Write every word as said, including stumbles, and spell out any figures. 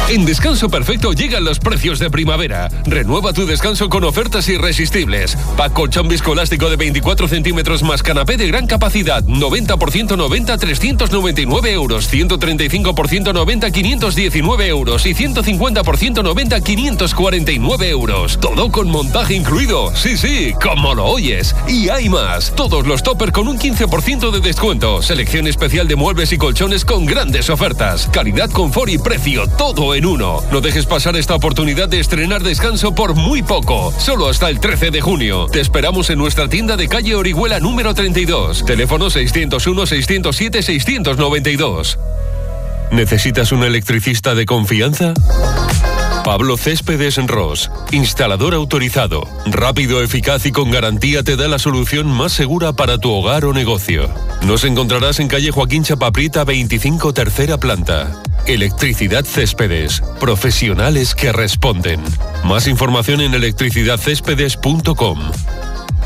En Descanso Perfecto llegan los precios de primavera. Renueva tu descanso con ofertas irresistibles. Pack colchón viscoelástico de veinticuatro centímetros más canapé de gran capacidad. noventa por ciento noventa, trescientos noventa y nueve euros. ciento treinta y cinco por ciento noventa, quinientos diecinueve euros. Y ciento cincuenta por ciento noventa, quinientos cuarenta y nueve euros. Todo con montaje incluido. Sí, sí, como lo oyes. Y hay más. Todos los topper con un quince por ciento de descuento. Selección especial de muebles y colchones con grandes ofertas. Calidad, confort y precio. Todo en uno. No dejes pasar esta oportunidad de estrenar descanso por muy poco. Solo hasta el trece de junio. Te esperamos en nuestra tienda de calle Orihuela número treinta y dos. Teléfono seiscientos uno, seiscientos siete, seiscientos noventa y dos. ¿Necesitas un electricista de confianza? Pablo Céspedes Ros, instalador autorizado, rápido, eficaz y con garantía, te da la solución más segura para tu hogar o negocio. Nos encontrarás en calle Joaquín Chapaprita veinticinco, tercera planta. Electricidad Céspedes, profesionales que responden. Más información en electricidad céspedes punto com.